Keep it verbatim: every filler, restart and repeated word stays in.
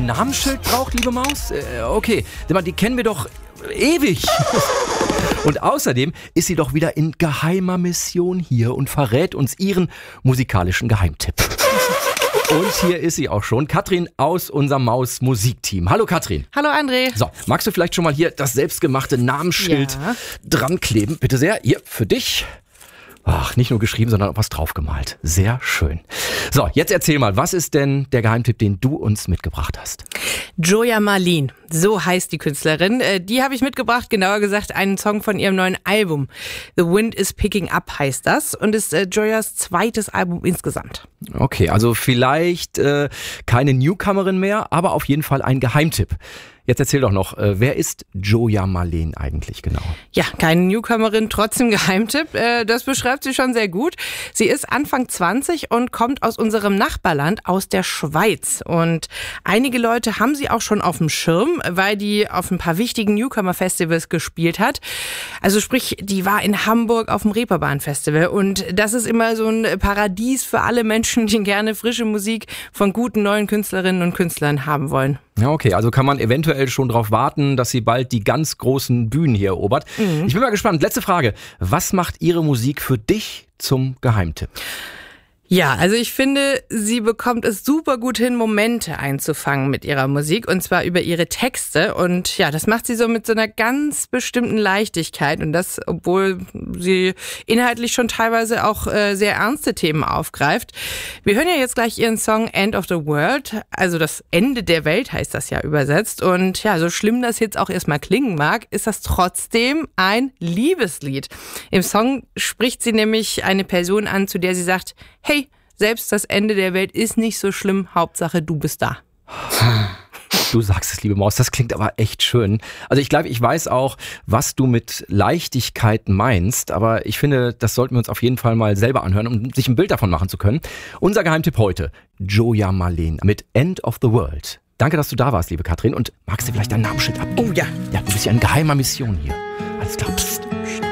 ein Namensschild braucht, liebe Maus? Äh, okay, sag mal, die kennen wir doch ewig. Und außerdem ist sie doch wieder in geheimer Mission hier und verrät uns ihren musikalischen Geheimtipp. Und hier ist sie auch schon, Katrin aus unserem Maus-Musikteam. Hallo Katrin. Hallo André. So, magst du vielleicht schon mal hier das selbstgemachte Namensschild ja. dran kleben? Bitte sehr, hier für dich. Ach, nicht nur geschrieben, sondern auch was draufgemalt. Sehr schön. So, jetzt erzähl mal, was ist denn der Geheimtipp, den du uns mitgebracht hast? Joya Malin, so heißt die Künstlerin. Die habe ich mitgebracht, genauer gesagt einen Song von ihrem neuen Album. The Wind is Picking Up heißt das und ist äh, Joyas zweites Album insgesamt. Okay, also vielleicht äh, keine Newcomerin mehr, aber auf jeden Fall ein Geheimtipp. Jetzt erzähl doch noch, äh, wer ist Joya Malin eigentlich genau? Ja, keine Newcomerin, trotzdem Geheimtipp. Äh, das beschreibt sie schon sehr gut. Sie ist Anfang zwanzig und kommt aus unserem Nachbarland, aus der Schweiz. Und einige Leute haben sie auch schon auf dem Schirm, weil die auf ein paar wichtigen Newcomer-Festivals gespielt hat. Also sprich, die war in Hamburg auf dem Reeperbahn-Festival. Und das ist immer so ein Paradies für alle Menschen, die gerne frische Musik von guten neuen Künstlerinnen und Künstlern haben wollen. Ja, okay, also kann man eventuell schon darauf warten, dass sie bald die ganz großen Bühnen hier erobert. Mhm. Ich bin mal gespannt. Letzte Frage. Was macht ihre Musik für dich zum Geheimtipp? Ja, also ich finde, sie bekommt es super gut hin, Momente einzufangen mit ihrer Musik und zwar über ihre Texte und ja, das macht sie so mit so einer ganz bestimmten Leichtigkeit und das, obwohl sie inhaltlich schon teilweise auch äh, sehr ernste Themen aufgreift. Wir hören ja jetzt gleich ihren Song End of the World, also das Ende der Welt heißt das ja übersetzt und ja, so schlimm das jetzt auch erstmal klingen mag, ist das trotzdem ein Liebeslied. Im Song spricht sie nämlich eine Person an, zu der sie sagt, hey, selbst das Ende der Welt ist nicht so schlimm, Hauptsache du bist da. Du sagst es, liebe Maus, das klingt aber echt schön. Also ich glaube, ich weiß auch, was du mit Leichtigkeit meinst, aber ich finde, das sollten wir uns auf jeden Fall mal selber anhören, um sich ein Bild davon machen zu können. Unser Geheimtipp heute, Joya Malin mit End of the World. Danke, dass du da warst, liebe Katrin, und magst du vielleicht dein Namensschild abgeben? Oh ja. Ja, du bist ja in geheimer Mission hier. Alles klar, pst.